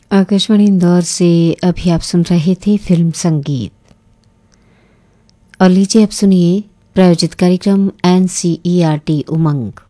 आकाशवाणी इंदौर से अभी आप सुन रहे थे फिल्म संगीत। और लीजिए अब सुनिए प्रायोजित कार्यक्रम NCERT उमंग।